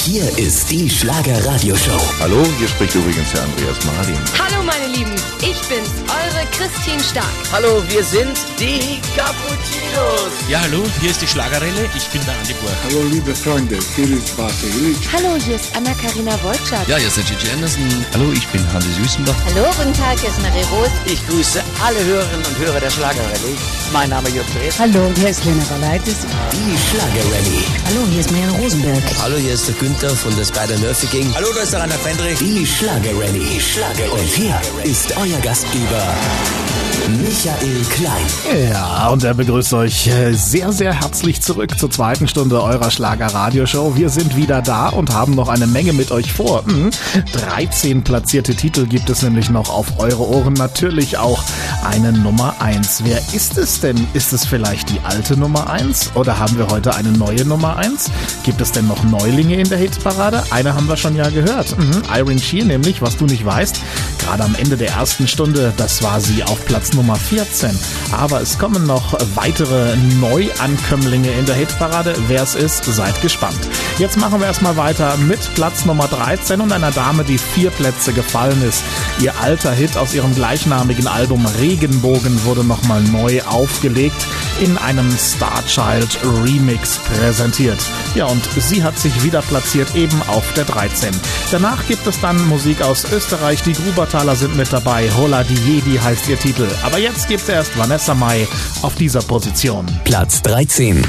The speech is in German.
Hier ist die Schlager-Radio-Show. Hallo, hier spricht übrigens der Andreas Martin. Hallo meine Lieben, ich bin's, eure Christine Stark. Hallo, wir sind die Cappuccinos. Ja, hallo, hier ist die Schlagerelle, ich bin der Andi Borch. Hallo liebe Freunde, hier ist Barte Illich. Hallo, hier ist Anna-Karina Woltschat. Ja, hier ist der Gigi Anderson. Hallo, ich bin Hansi Süßenbach. Hallo, guten Tag, hier ist Marie Roos. Ich grüße alle Hörerinnen und Hörer der Schlagerelle. Mein Name ist Jörg Drees. Hallo, hier ist Lena Valaitis. Die Schlagerelle. Hallo, hier ist Marianne Rosenberg. Hallo, hier ist der Günther von der Spider-Murphy Gang. Hallo, da ist der Rainer Fendrich. Die Schlagerelle. Und hier ist euer Gastgeber Michael Klein. Ja, und er begrüßt euch sehr, sehr herzlich zurück zur zweiten Stunde eurer Schlager-Radio-Show. Wir sind wieder da und haben noch eine Menge mit euch vor. 13 platzierte Titel gibt es nämlich noch auf eure Ohren. Natürlich auch eine Nummer 1. Wer ist es denn? Ist es vielleicht die alte Nummer 1? Oder haben wir heute eine neue Nummer 1? Gibt es denn noch Neulinge in der Hitparade? Eine haben wir schon ja gehört. Irene Sheer nämlich, was du nicht weißt. Gerade am Ende der ersten Stunde, das war sie auf Platz Nummer 14. Aber es kommen noch weitere Neuankömmlinge in der Hitparade. Wer es ist, seid gespannt. Jetzt machen wir erstmal weiter mit Platz Nummer 13 und einer Dame, die 4 Plätze gefallen ist. Ihr alter Hit aus ihrem gleichnamigen Album Regenbogen wurde nochmal neu aufgelegt, in einem Starchild Remix präsentiert. Ja, und sie hat sich wieder platziert, eben auf der 13. Danach gibt es dann Musik aus Österreich. Die Grubertaler sind mit dabei. Hola die Jedi heißt ihr Titel. Aber jetzt gibt's erst Vanessa Mai auf dieser Position. Platz 13.